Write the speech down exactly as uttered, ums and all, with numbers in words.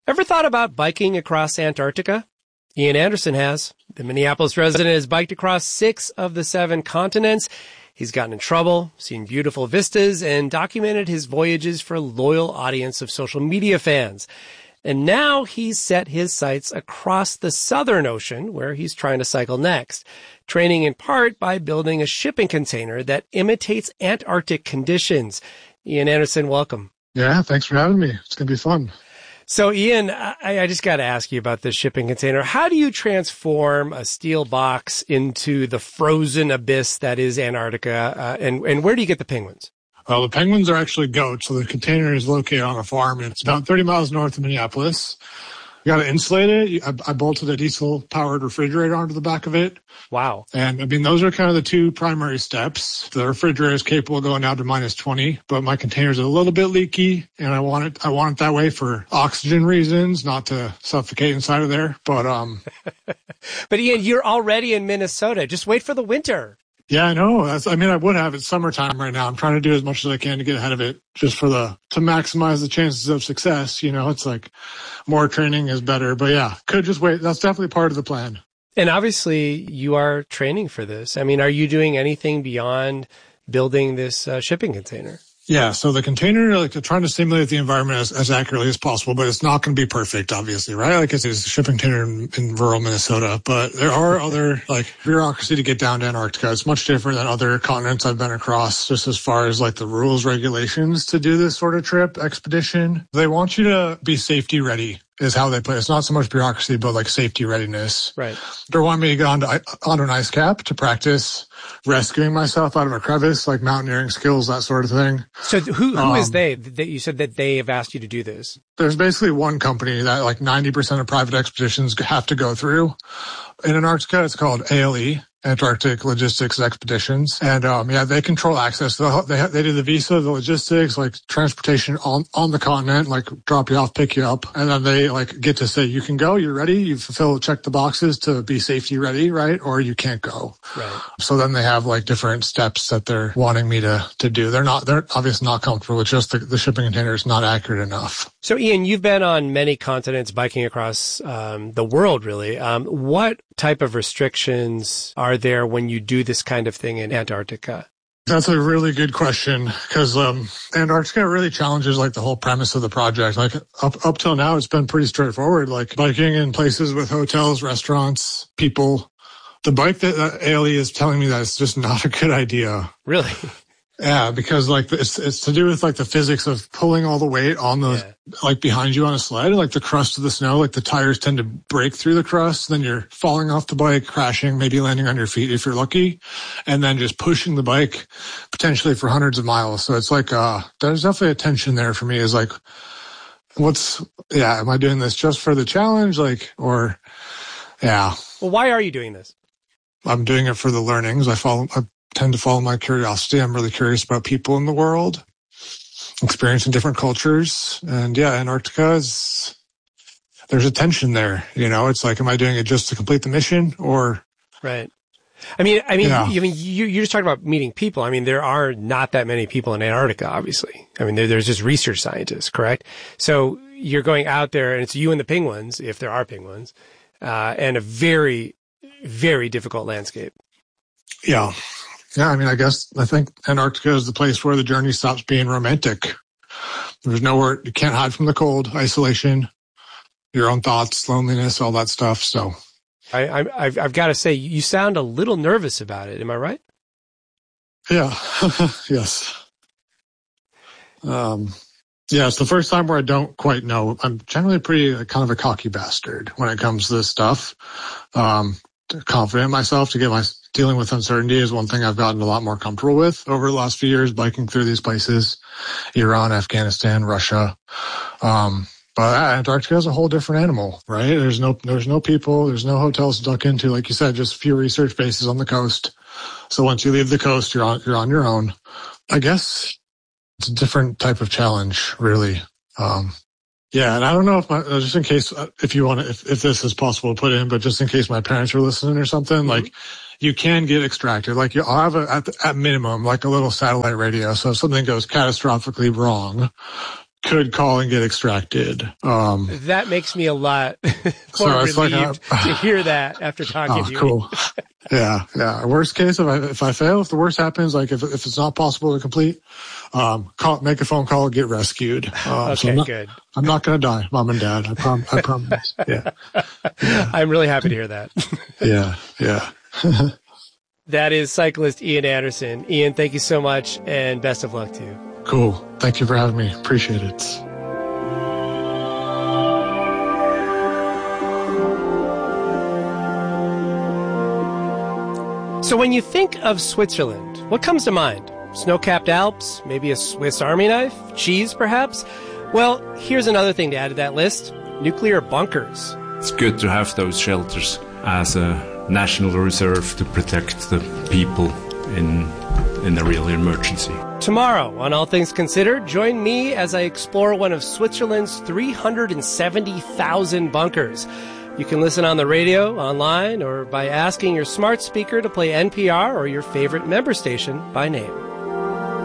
Ever thought about biking across Antarctica? Ian Anderson has. The Minneapolis resident has biked across six of the seven continents. He's gotten in trouble, seen beautiful vistas, and documented his voyages for a loyal audience of social media fans. And now he's set his sights across the Southern Ocean, where he's trying to cycle next, training in part by building a shipping container that imitates Antarctic conditions. Ian Anderson, welcome. Yeah, thanks for having me. It's going to be fun. So, Ian, I, I just got to ask you about this shipping container. How do you transform a steel box into the frozen abyss that is Antarctica? Uh, and, and where do you get the penguins? Well, the penguins are actually goats. So the container is located on a farm. It's about thirty miles north of Minneapolis. You got to insulate it. I, I bolted a diesel-powered refrigerator onto the back of it. Wow. And, I mean, those are kind of the two primary steps. The refrigerator is capable of going down to minus twenty, but my container's a little bit leaky, and I want it I want it that way for oxygen reasons, not to suffocate inside of there. But, um... but, Ian, you're already in Minnesota. Just wait for the winter. Yeah, I know. That's, I mean, I would have. It's summertime right now. I'm trying to do as much as I can to get ahead of it just for the, to maximize the chances of success. You know, it's like more training is better. But yeah, could just wait. That's definitely part of the plan. And obviously you are training for this. I mean, are you doing anything beyond building this uh, shipping container? Yeah, so the container, like, they're trying to simulate the environment as, as accurately as possible, but it's not going to be perfect, obviously, right? Like, it's a shipping container in, in rural Minnesota, but there are other, like, bureaucracy to get down to Antarctica. It's much different than other continents I've been across, just as far as, like, the rules, regulations to do this sort of trip, expedition. They want you to be safety ready, is how they put it. It's not so much bureaucracy, but, like, safety readiness. Right. They want me to go onto, onto an ice cap to practice rescuing myself out of a crevice, like mountaineering skills, that sort of thing. So who who um, is they? That you said that they have asked you to do this? There's basically one company that like ninety percent of private expeditions have to go through. In Antarctica, it's called A L E, Antarctic Logistics Expeditions. And, um, yeah, they control access. They, they, they do the visa, the logistics, like transportation on, on the continent, like drop you off, pick you up. And then they like get to say, you can go, you're ready, you fulfill, check the boxes to be safety ready, right? Or you can't go. Right. So then they have like different steps that they're wanting me to, to do. They're not, they're obviously not comfortable with just the, the shipping container is not accurate enough. So Ian, you've been on many continents biking across, um, the world really. Um, what type of restrictions are there when you do this kind of thing in Antarctica? That's a really good question because um, Antarctica really challenges like the whole premise of the project. Like up up till now, it's been pretty straightforward. Like biking in places with hotels, restaurants, people. The bike that uh, A L E is telling me that it's just not a good idea. Really? Yeah, because like it's it's to do with like the physics of pulling all the weight on the yeah. like behind you on a sled, like the crust of the snow, like the tires tend to break through the crust. Then you're falling off the bike, crashing, maybe landing on your feet if you're lucky, and then just pushing the bike potentially for hundreds of miles. So it's like uh there's definitely a tension there for me. Is like, what's yeah, am I doing this just for the challenge, like, or yeah? Well, why are you doing this? I'm doing it for the learnings. I follow. I, tend to follow my curiosity. I'm really curious about people in the world, experiencing different cultures. And yeah, Antarctica is, there's a tension there. You know, it's like, am I doing it just to complete the mission or? Right. I mean, I mean, yeah. you, I mean, you, you just talked about meeting people. I mean, there are not that many people in Antarctica, obviously. I mean, there, there's just research scientists, correct? So you're going out there and it's you and the penguins, if there are penguins, uh, and a very, very difficult landscape. Yeah. Yeah, I mean, I guess I think Antarctica is the place where the journey stops being romantic. There's nowhere, you can't hide from the cold, isolation, your own thoughts, loneliness, all that stuff. So I, I, I've, I've got to say, you sound a little nervous about it. Am I right? Yeah, yes. Um, yeah, it's the first time where I don't quite know. I'm generally pretty uh, kind of a cocky bastard when it comes to this stuff. Um, confident in myself to get my dealing with uncertainty is one thing I've gotten a lot more comfortable with over the last few years, biking through these places, Iran, Afghanistan, Russia. Um, but Antarctica is a whole different animal, right? There's no, there's no people, there's no hotels to duck into. Like you said, just a few research bases on the coast. So once you leave the coast, you're on, you're on your own. I guess it's a different type of challenge, really. Um, Yeah, and I don't know if my, just in case, if you want to, if, if this is possible to put in, but just in case my parents are listening or something, mm-hmm. like you can get extracted. Like you, I'll have a, at, at minimum, like a little satellite radio. So if something goes catastrophically wrong, could call and get extracted. Um, that makes me a lot more so relieved like a, to hear that after talking oh, to you. Cool. yeah, yeah. Worst case, if I if I fail, if the worst happens, like if if it's not possible to complete, um, call, make a phone call, get rescued. Um, okay, so I'm not, good. I'm not going to die, Mom and Dad. I, prom- I promise. Yeah. yeah. I'm really happy to hear that. yeah, yeah. That is cyclist Ian Anderson. Ian, thank you so much, and best of luck to you. Cool. Thank you for having me. Appreciate it. So when you think of Switzerland, what comes to mind? Snow-capped Alps? Maybe a Swiss Army knife? Cheese, perhaps? Well, here's another thing to add to that list. Nuclear bunkers. It's good to have those shelters as a national reserve to protect the people in in a real emergency. Tomorrow, on All Things Considered, join me as I explore one of Switzerland's three hundred seventy thousand bunkers. You can listen on the radio, online, or by asking your smart speaker to play N P R or your favorite member station by name.